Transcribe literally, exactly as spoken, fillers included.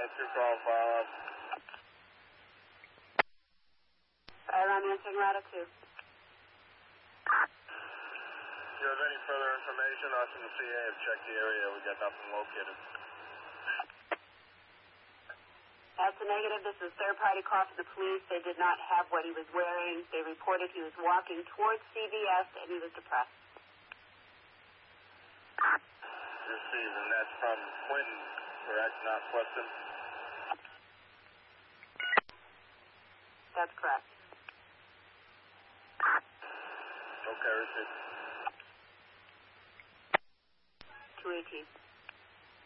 uh, two call follow-up. Alright, I'm answering router two. If you have any further information, us and the C A have checked the area. We got nothing located. That's a negative. This is third-party call to the police. They did not have what he was wearing. They reported he was walking towards C V S and he was depressed. Received, and that's from Clinton, correct? Not Clifton? That's correct. Okay, received. two eighteen.